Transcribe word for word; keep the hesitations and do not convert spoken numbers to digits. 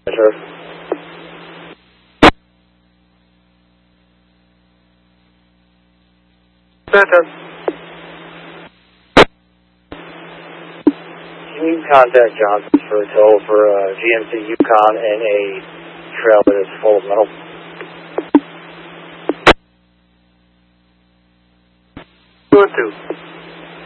Sure. Center. Can you contact Johnson for a tow for a G M C Yukon and a trailer that's full of metal? Good, too.